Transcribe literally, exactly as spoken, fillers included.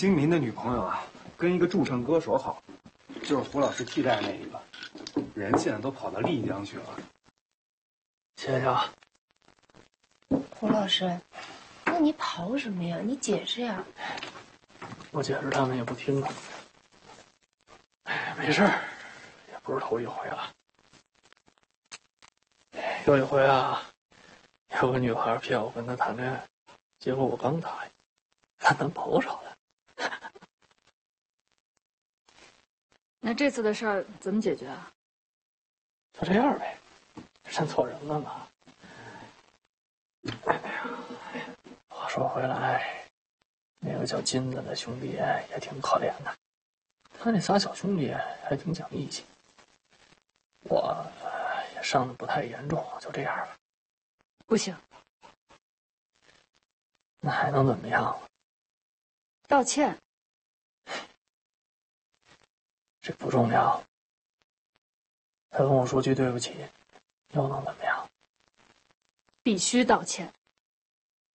金明的女朋友啊，跟一个驻唱歌手好，就是胡老师替代那一个，人现在都跑到丽江去了。 谢谢啊。 胡老师，那你跑什么呀？你解释呀。 我解释他们也不听啊。哎，没事儿，也不是头一回了。有一回啊，有个女孩骗我跟她谈恋爱，结果我刚答应，她男朋友找来。 那这次的事儿怎么解决啊？ 就这样呗，认错人了嘛。哎呀，话说回来，那个叫金子的兄弟也挺可怜的，他那仨小兄弟还挺讲义气。我也伤得不太严重，就这样吧。 不行， 那还能怎么样？ 道歉。 这不重要。他跟我说句对不起，又能怎么样？ 必须道歉。